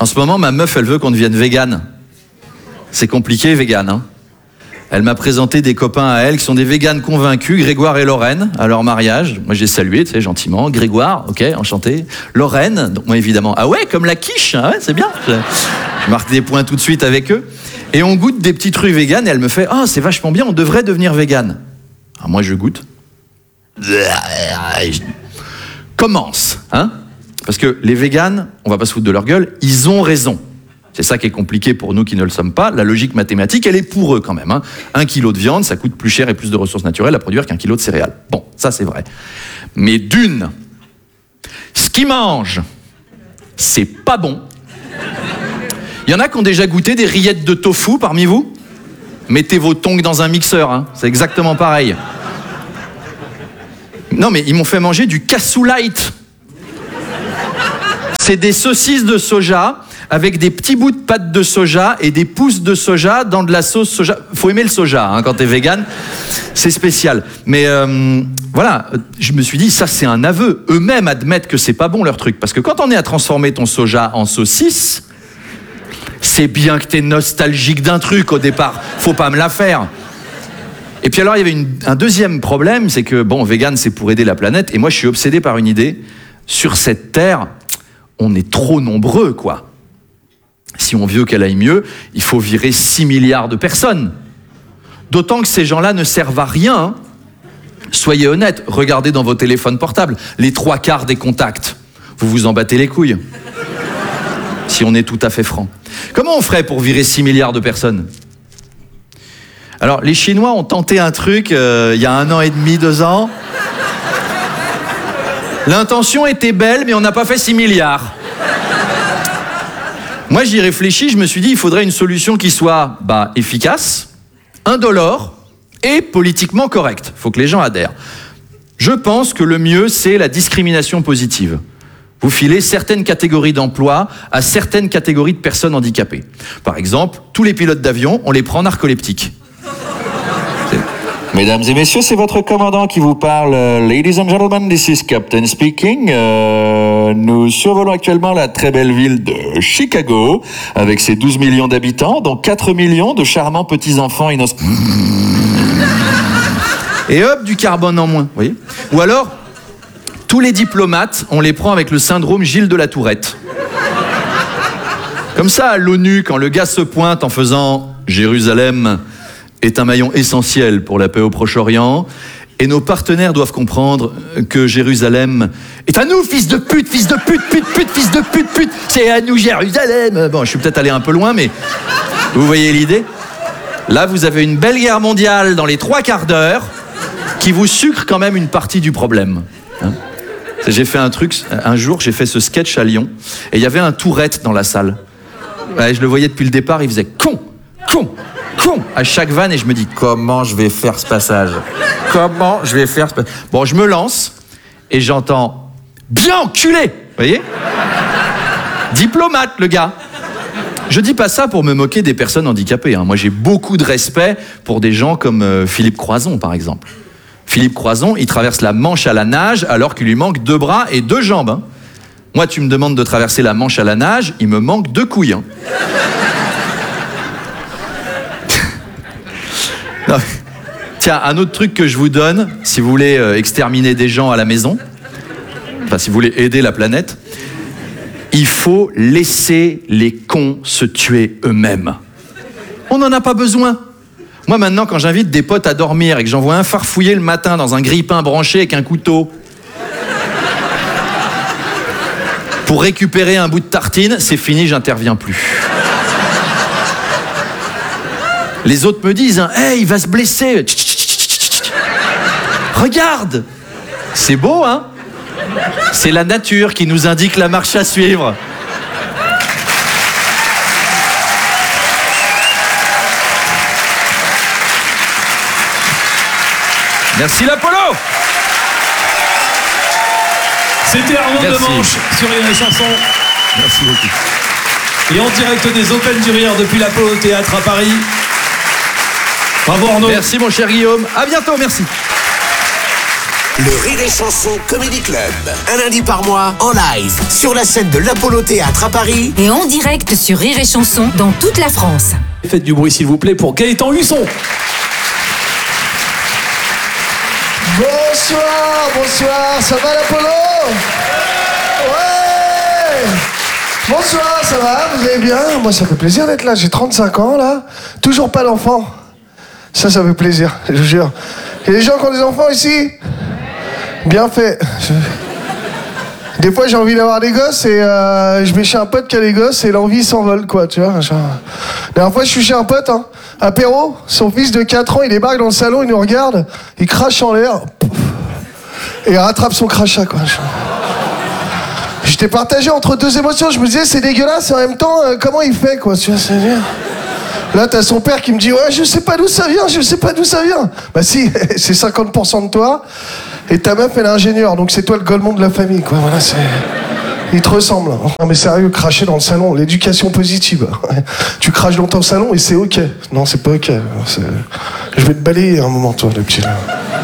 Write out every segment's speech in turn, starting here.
En ce moment, ma meuf, elle veut qu'on devienne vegan. C'est compliqué, vegan, hein. Elle m'a présenté des copains à elle qui sont des véganes convaincus, Grégoire et Lorraine, à leur mariage. Moi, j'ai salué, tu sais, gentiment. Grégoire, ok, enchanté. Lorraine, donc moi, évidemment, ah ouais, comme la quiche, hein, ouais, c'est bien. Je marque des points tout de suite avec eux. Et on goûte des petits trucs véganes, et elle me fait, ah, c'est vachement bien, on devrait devenir végane. Alors moi, je goûte. Commence, hein. Parce que les véganes, on va pas se foutre de leur gueule, ils ont raison. C'est ça qui est compliqué pour nous qui ne le sommes pas. La logique mathématique, elle est pour eux quand même. Hein. 1 kilo de viande, ça coûte plus cher et plus de ressources naturelles à produire qu'1 kilo de céréales. Bon, ça c'est vrai. Mais d'une, ce qu'ils mangent, c'est pas bon. Il y en a qui ont déjà goûté des rillettes de tofu parmi vous ? Mettez vos tongs dans un mixeur, hein. C'est exactement pareil. Non mais ils m'ont fait manger du cassoulight. C'est des saucisses de soja avec des petits bouts de pâte de soja et des pousses de soja dans de la sauce soja. Faut aimer le soja, hein, quand t'es vegan, c'est spécial. Mais voilà, je me suis dit, ça c'est un aveu. Eux-mêmes admettent que c'est pas bon leur truc. Parce que quand on est à transformer ton soja en saucisse, c'est bien que t'es nostalgique d'un truc au départ. Faut pas me la faire. Et puis alors, il y avait un deuxième problème, c'est que, bon, vegan, c'est pour aider la planète. Et moi, je suis obsédé par une idée. Sur cette terre, on est trop nombreux, quoi. Si on veut qu'elle aille mieux, il faut virer 6 milliards de personnes. D'autant que ces gens-là ne servent à rien. Hein. Soyez honnêtes, regardez dans vos téléphones portables. Les 3/4 des contacts, vous vous en battez les couilles. Si on est tout à fait franc. Comment on ferait pour virer 6 milliards de personnes ? Alors, les Chinois ont tenté un truc il y a 1 an et demi, 2 ans. L'intention était belle, mais on n'a pas fait 6 milliards. Moi, j'y réfléchis, je me suis dit, il faudrait une solution qui soit efficace, indolore et politiquement correcte. Il faut que les gens adhèrent. Je pense que le mieux, c'est la discrimination positive. Vous filez certaines catégories d'emplois à certaines catégories de personnes handicapées. Par exemple, tous les pilotes d'avion, on les prend narcoleptiques. Mesdames et messieurs, c'est votre commandant qui vous parle. Ladies and gentlemen, this is Captain speaking. Nous survolons actuellement la très belle ville de Chicago, avec ses 12 millions d'habitants, dont 4 millions de charmants petits-enfants innocents. Et hop, du carbone en moins, vous voyez ? Ou alors, tous les diplomates, on les prend avec le syndrome Gilles de la Tourette. Comme ça, à l'ONU, quand le gars se pointe en faisant « Jérusalem », est un maillon essentiel pour la paix au Proche-Orient, et nos partenaires doivent comprendre que Jérusalem est à nous, fils de pute, fils de pute, fils de pute, c'est à nous Jérusalem. Bon, je suis peut-être allé un peu loin, mais vous voyez l'idée ? Là, vous avez une belle guerre mondiale dans les 3/4 d'heure qui vous sucre quand même une partie du problème. Hein ? J'ai fait un truc, un jour, j'ai fait ce sketch à Lyon, et il y avait un Tourette dans la salle. Ouais, je le voyais depuis le départ, il faisait con à chaque vanne, et je me dis comment je vais faire ce passage. Bon, je me lance et j'entends bien enculé, vous voyez ? Diplomate, le gars. Je dis pas ça pour me moquer des personnes handicapées, hein. Moi, j'ai beaucoup de respect pour des gens comme Philippe Croizon, par exemple. Philippe Croizon, il traverse la Manche à la nage alors qu'il lui manque 2 bras et 2 jambes. Hein. Moi, tu me demandes de traverser la Manche à la nage, il me manque 2 couilles. Hein. Non. Tiens, un autre truc que je vous donne, si vous voulez exterminer des gens à la maison, enfin si vous voulez aider la planète, il faut laisser les cons se tuer eux-mêmes. On n'en a pas besoin. Moi maintenant, quand j'invite des potes à dormir et que j'en vois un farfouiller le matin dans un grille-pain branché avec un couteau pour récupérer un bout de tartine, c'est fini, j'interviens plus. Les autres me disent, hey, il va se blesser. Regarde, c'est beau, hein ? C'est la nature qui nous indique la marche à suivre. Merci l'Apollo. C'était Armand Demanche sur Rire et Chanson. Merci beaucoup. Et en direct des Open du Rire depuis l'Apollo Théâtre à Paris. Bravo Arnaud. Merci mon cher Guillaume. À bientôt, merci. Le Rire et Chanson Comedy Club. Un lundi par mois, en live, sur la scène de l'Apollo Théâtre à Paris. Et en direct sur Rire et Chanson dans toute la France. Faites du bruit s'il vous plaît pour Gaëtan Husson. Bonsoir, ça va l'Apollo? Ouais. Bonsoir, ça va, vous allez bien? Moi ça fait plaisir d'être là, j'ai 35 ans là, toujours pas d'enfant. Ça fait plaisir, je vous jure. Il y a des gens qui ont des enfants ici? Bien fait. Des fois j'ai envie d'avoir des gosses et je vais chez un pote qui a des gosses et l'envie s'envole quoi, tu vois. La dernière fois je suis chez un pote, apéro, son fils de 4 ans il débarque dans le salon, il nous regarde, il crache en l'air et il rattrape son crachat quoi. J'étais partagé entre deux émotions, je me disais c'est dégueulasse et en même temps comment il fait quoi, tu vois, c'est bien. Là t'as son père qui me dit ouais je sais pas d'où ça vient. Bah si, c'est 50% de toi. Et ta meuf, elle est ingénieure, donc c'est toi le golemon de la famille, quoi. Voilà, c'est... Il te ressemble. Non mais sérieux, cracher dans le salon, l'éducation positive. Tu craches dans ton salon et c'est ok. Non, c'est pas ok. Je vais te balayer un moment, toi, le petit là.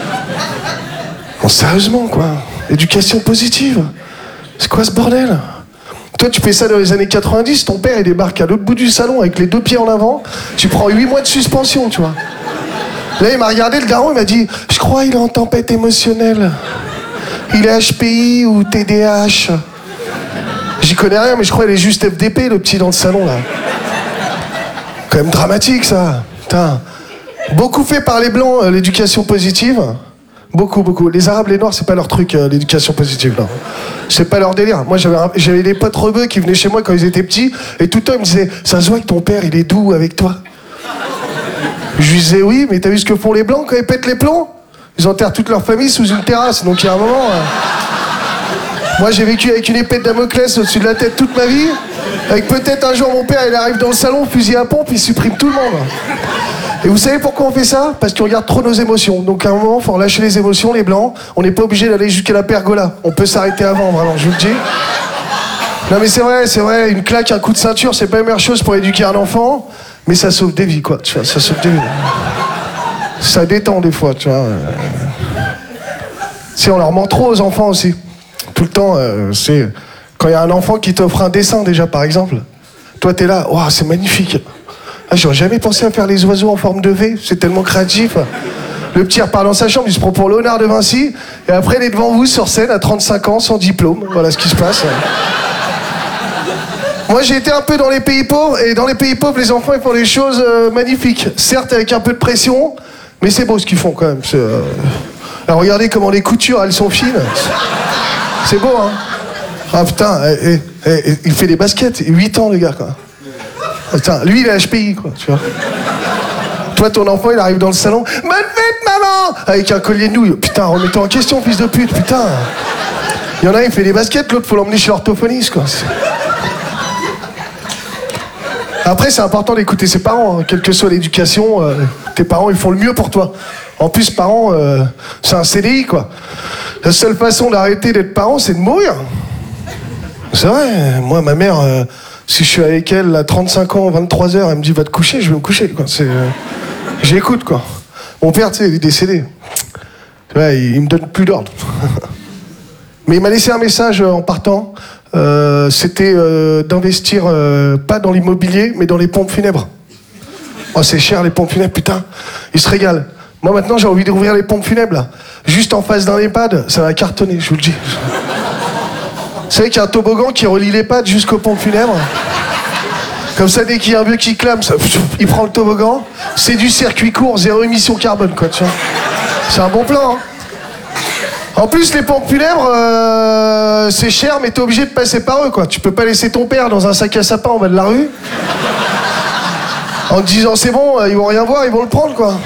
Bon, sérieusement, quoi. Éducation positive. C'est quoi ce bordel? Toi, tu fais ça dans les années 90, ton père, il débarque à l'autre bout du salon avec les 2 pieds en avant, tu prends 8 mois de suspension, tu vois. Là, il m'a regardé, le daron, il m'a dit « Je crois qu'il est en tempête émotionnelle. Il est HPI ou TDAH. » J'y connais rien, mais je crois qu'il est juste FDP, le petit dans le salon, là. Quand même dramatique, ça. Putain. Beaucoup fait par les Blancs, l'éducation positive. Beaucoup. Les Arabes, les Noirs, c'est pas leur truc, l'éducation positive, là. C'est pas leur délire. Moi, j'avais des potes rebeux qui venaient chez moi quand ils étaient petits, et tout le temps, ils me disaient « Ça se voit que ton père, il est doux avec toi. » Je lui disais oui, mais t'as vu ce que font les Blancs quand ils pètent les plombs? Ils enterrent toute leur famille sous une terrasse, donc il y a un moment... Moi j'ai vécu avec une épée de Damoclès au-dessus de la tête toute ma vie, avec peut-être un jour mon père il arrive dans le salon, fusil à pompe, il supprime tout le monde. Et vous savez pourquoi on fait ça? Parce qu'on regarde trop nos émotions. Donc à un moment, faut relâcher les émotions, les Blancs. On n'est pas obligé d'aller jusqu'à la pergola. On peut s'arrêter avant, vraiment, je vous le dis. Non mais c'est vrai, une claque, un coup de ceinture, c'est pas la meilleure chose pour éduquer un enfant. Mais ça sauve des vies, quoi, tu vois, ça sauve des vies. Ça détend des fois, tu vois. Si on leur ment trop aux enfants aussi. Tout le temps, c'est... Quand il y a un enfant qui t'offre un dessin, déjà, par exemple, toi, t'es là, waouh, c'est magnifique. Ah, j'aurais jamais pensé à faire les oiseaux en forme de V, c'est tellement créatif. Le petit repart dans sa chambre, il se prend pour Léonard de Vinci, et après, il est devant vous sur scène à 35 ans, sans diplôme. Voilà ce qui se passe. Moi j'ai été un peu dans les pays pauvres, et dans les pays pauvres les enfants ils font des choses magnifiques. Certes avec un peu de pression, mais c'est beau ce qu'ils font quand même. Alors regardez comment les coutures elles sont fines. C'est beau hein. Ah putain, il fait des baskets, 8 ans le gars quoi. Putain, lui il est HPI quoi, tu vois. Toi ton enfant il arrive dans le salon, bonne fête maman, avec un collier de nouilles. Putain remets-toi en question fils de pute, putain. Il y en a il fait des baskets, l'autre faut l'emmener chez l'orthophoniste quoi. Après, c'est important d'écouter ses parents, hein. Quelle que soit l'éducation, tes parents, ils font le mieux pour toi. En plus, parents, c'est un CDI, quoi. La seule façon d'arrêter d'être parent, c'est de mourir. C'est vrai, moi, ma mère, si je suis avec elle à 35 ans, 23h, elle me dit « Va te coucher », je vais me coucher, quoi. J'écoute, quoi. Mon père, tu sais, il est décédé. Tu vois, il me donne plus d'ordre. Mais il m'a laissé un message en partant. C'était d'investir pas dans l'immobilier mais dans les pompes funèbres. Oh c'est cher les pompes funèbres, putain, ils se régalent. Moi maintenant j'ai envie d'ouvrir les pompes funèbres là. Juste en face d'un EHPAD, ça va cartonner, je vous le dis. Vous savez qu'il y a un toboggan qui relie l'EHPAD jusqu'aux pompes funèbres. Comme ça dès qu'il y a un vieux qui clame, ça, il prend le toboggan. C'est du circuit court, 0 émission carbone quoi, tu vois. C'est un bon plan hein. En plus, les pompes funèbres, c'est cher, mais t'es obligé de passer par eux, quoi. Tu peux pas laisser ton père dans un sac à sapin en bas de la rue, en te disant, c'est bon, ils vont rien voir, ils vont le prendre, quoi.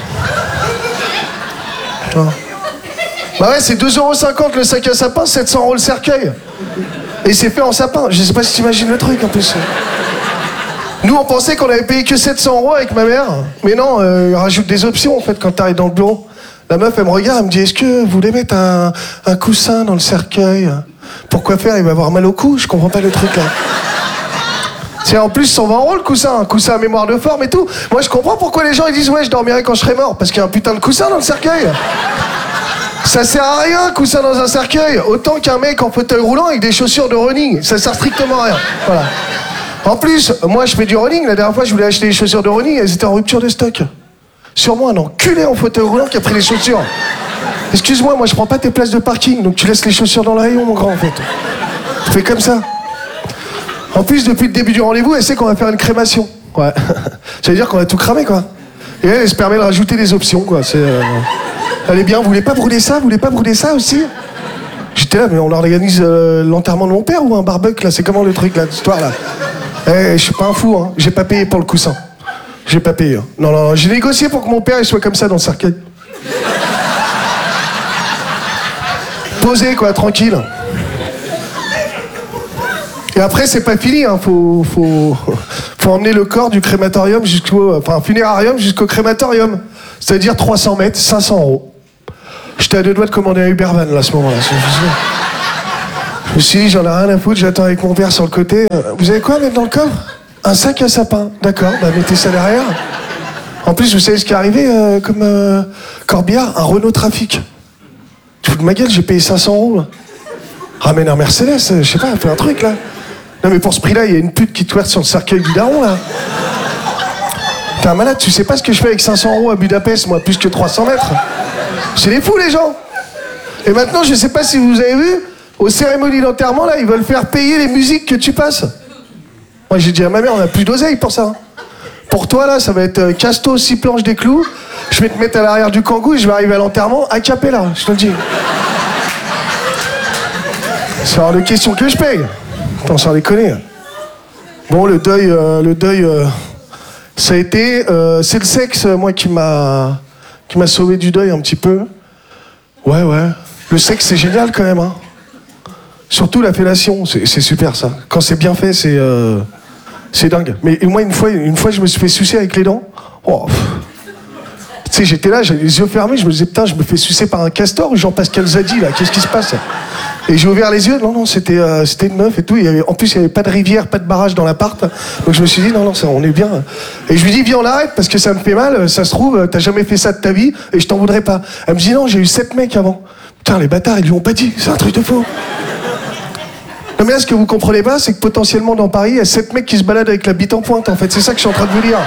Bah ouais, c'est 2,50€ le sac à sapin, 700€ le cercueil. Et c'est fait en sapin. Je sais pas si t'imagines le truc, en plus. Nous, on pensait qu'on avait payé que 700€ avec ma mère. Mais non, ils rajoutent des options, en fait, quand t'arrives dans le bureau. La meuf, elle me regarde, elle me dit, est-ce que vous voulez mettre un coussin dans le cercueil? Pourquoi faire? Il va avoir mal au cou, je comprends pas le truc, là. C'est en plus 120€ le coussin, un coussin à mémoire de forme et tout. Moi, je comprends pourquoi les gens ils disent, ouais, je dormirai quand je serai mort, parce qu'il y a un putain de coussin dans le cercueil. Ça sert à rien, un coussin dans un cercueil. Autant qu'un mec en fauteuil roulant avec des chaussures de running. Ça sert strictement à rien. Voilà. En plus, moi je fais du running. La dernière fois, je voulais acheter des chaussures de running. Elles étaient en rupture de stock. Sûrement un enculé en fauteuil roulant qui a pris les chaussures. Excuse-moi, moi je prends pas tes places de parking. Donc tu laisses les chaussures dans le rayon, mon grand, en fait. Tu fais comme ça. En plus, depuis le début du rendez-vous, elle sait qu'on va faire une crémation. Ouais. Ça veut dire qu'on va tout cramer, quoi. Et elle se permet de rajouter des options, quoi. Allez bien, vous voulez pas brûler ça? Vous voulez pas brûler ça aussi? J'étais là, mais on organise l'enterrement de mon père ou un barbecue, là? C'est comment le truc, là, l'histoire, là? Je suis pas un fou, hein. J'ai pas payé pour le coussin. J'ai pas payé. Hein. Non, j'ai négocié pour que mon père il soit comme ça dans le cercueil. Posé, quoi, tranquille. Et après, c'est pas fini, hein. Faut emmener le corps du crématorium funérarium jusqu'au crématorium. C'est-à-dire 300 mètres, 500 €. J'étais à 2 doigts de commander un Ubervan, là, à ce moment-là. Je me suis dit, j'en ai rien à foutre, j'attends avec mon père sur le côté. Vous avez quoi à mettre dans le coffre? Un sac à sapin. D'accord, bah mettez ça derrière. En plus, vous savez ce qui est arrivé comme corbillard? Un Renault Trafic. Tu fous de ma gueule, j'ai payé 500 €, là. Ramène un Mercedes, je sais pas, fais un truc, là. Non, mais pour ce prix-là, il y a une pute qui twerk sur le cercueil du daron, là. T'es un malade, tu sais pas ce que je fais avec 500 € à Budapest, moi, plus que 300 mètres. C'est des fous, les gens. Et maintenant, je sais pas si vous avez vu, aux cérémonies d'enterrement, là, ils veulent faire payer les musiques que tu passes. Moi, j'ai dit à ma mère, on a plus d'oseille pour ça. Pour toi, là, ça va être Casto, 6 planches des clous. Je vais te mettre à l'arrière du kangou et je vais arriver à l'enterrement a cappella, je te le dis. C'est hors de question que je paye. Attends, sans déconner. Bon, le deuil, ça a été... c'est le sexe, moi, qui m'a sauvé du deuil un petit peu. Ouais. Le sexe, c'est génial, quand même, hein. Surtout la fellation, c'est super, ça. Quand c'est bien fait, c'est dingue. Mais moi, une fois, je me suis fait sucer avec les dents. Oh, tu sais, j'étais là, j'avais les yeux fermés, je me disais, putain, je me fais sucer par un castor ou Jean-Pascal Zadi, là, qu'est-ce qui se passe? Et j'ai ouvert les yeux, non, c'était une meuf et tout. En plus, il n'y avait pas de rivière, pas de barrage dans l'appart. Donc je me suis dit, non, ça, on est bien. Et je lui dis, viens, on l'arrête parce que ça me fait mal, ça se trouve, t'as jamais fait ça de ta vie et je t'en voudrais pas. Elle me dit, non, j'ai eu 7 mecs avant. Putain, les bâtards, ils lui ont pas dit, c'est un truc de faux. Non, mais là, ce que vous comprenez pas, c'est que potentiellement dans Paris, il y a 7 mecs qui se baladent avec la bite en pointe, en fait. C'est ça que je suis en train de vous dire.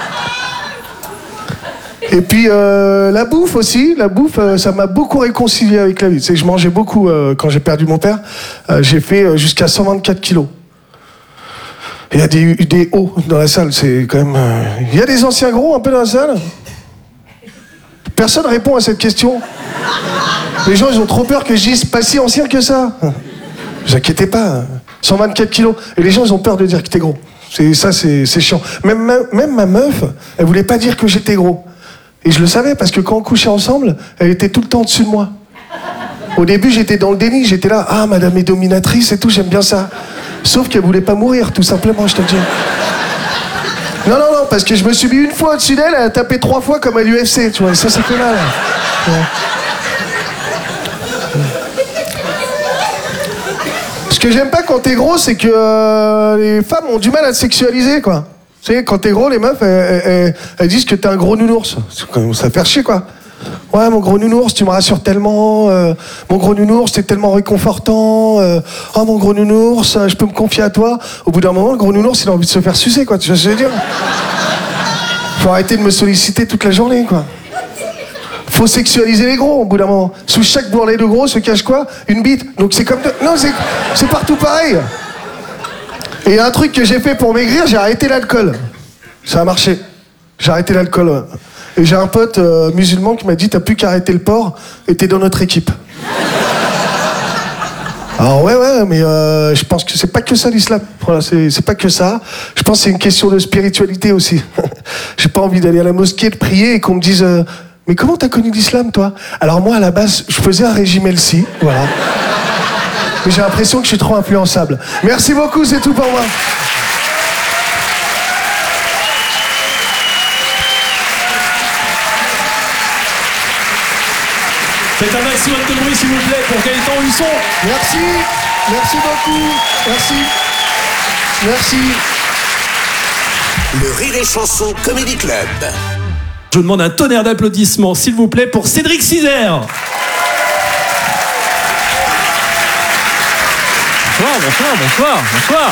Et puis la bouffe aussi, ça m'a beaucoup réconcilié avec la vie. Tu sais, je mangeais beaucoup quand j'ai perdu mon père. J'ai fait jusqu'à 124 kilos. Il y a des hauts dans la salle, c'est quand même... Il y a des anciens gros un peu dans la salle? Personne répond à cette question. Les gens, ils ont trop peur que je dise pas si ancien que ça. Ne vous inquiétez pas, 124 kilos. Et les gens, ils ont peur de dire que t'es gros. C'est chiant. Même ma meuf, elle voulait pas dire que j'étais gros. Et je le savais, parce que quand on couchait ensemble, elle était tout le temps au-dessus de moi. Au début, j'étais dans le déni, j'étais là, ah, madame est dominatrice et tout, j'aime bien ça. Sauf qu'elle voulait pas mourir, tout simplement, je te le dis. Non, parce que je me suis mis une fois au-dessus d'elle, elle a tapé 3 fois comme à l'UFC, tu vois, et ça fait mal. Ouais. Ce que j'aime pas quand t'es gros, c'est que les femmes ont du mal à te sexualiser, quoi. Tu sais, quand t'es gros, les meufs, elles disent que t'es un gros nounours. Ça fait chier, quoi. Ouais, mon gros nounours, tu me rassures tellement. Mon gros nounours, t'es tellement réconfortant. Oh, mon gros nounours, je peux me confier à toi. Au bout d'un moment, le gros nounours, il a envie de se faire sucer, quoi. Tu vois ce que je veux dire? Faut arrêter de me solliciter toute la journée, quoi. Faut sexualiser les gros, au bout d'un moment. Sous chaque bourrelet de gros se cache quoi? Une bite. Donc c'est comme... Non, c'est partout pareil. Et il y a un truc que j'ai fait pour maigrir, j'ai arrêté l'alcool. Ça a marché. J'ai arrêté l'alcool, ouais. Et j'ai un pote musulman qui m'a dit, t'as plus qu'à arrêter le porc et t'es dans notre équipe. Alors ouais, mais je pense que c'est pas que ça l'islam. Voilà, c'est pas que ça. Je pense que c'est une question de spiritualité aussi. J'ai pas envie d'aller à la mosquée, de prier et qu'on me dise... mais comment t'as connu l'islam, toi? Alors moi, à la base, je faisais un régime LC, voilà. Mais j'ai l'impression que je suis trop influençable. Merci beaucoup, c'est tout pour moi. Faites un maximum de bruit, s'il vous plaît, pour Gaëtan Husson. Merci beaucoup, merci. Le Rire et Chanson Comedy Club. Je vous demande un tonnerre d'applaudissements, s'il vous plaît, pour Cédric Cizer. Bonsoir.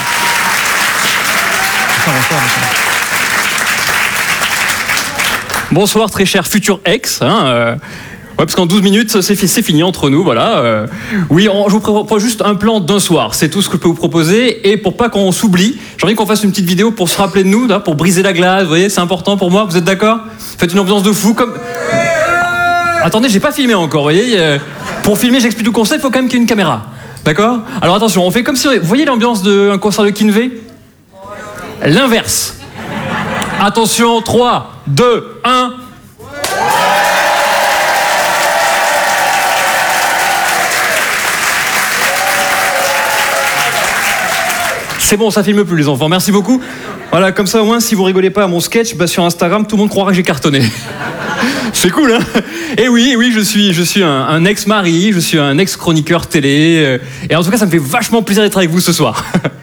Bonsoir très cher futur ex. Ouais, parce qu'en 12 minutes, c'est fini entre nous, voilà. Oui, je vous propose juste un plan d'un soir. C'est tout ce que je peux vous proposer. Et pour pas qu'on s'oublie, j'ai envie qu'on fasse une petite vidéo pour se rappeler de nous, là, pour briser la glace. Vous voyez, c'est important pour moi. Vous êtes d'accord ? Faites une ambiance de fou comme... Attendez, j'ai pas filmé encore, vous voyez. Pour filmer, j'explique tout le concept, il faut quand même qu'il y ait une caméra. D'accord ? Alors attention, on fait comme si... Vous voyez l'ambiance d'un concert de Kinvey ? L'inverse. Attention, 3, 2, 1... C'est bon, ça filme plus les enfants, merci beaucoup. Voilà, comme ça au moins, si vous rigolez pas à mon sketch, sur Instagram, tout le monde croira que j'ai cartonné. C'est cool, hein ? Et oui, je suis un ex-mari, je suis un ex-chroniqueur télé. Et en tout cas, ça me fait vachement plaisir d'être avec vous ce soir.